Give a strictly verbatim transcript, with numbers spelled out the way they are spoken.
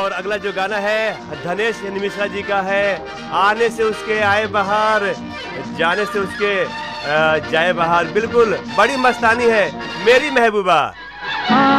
और अगला जो गाना है धनेश मिश्रा जी का है, आने से उसके आए बहार, जाने से उसके जाए बहार। बिल्कुल बड़ी मस्तानी है मेरी महबूबा।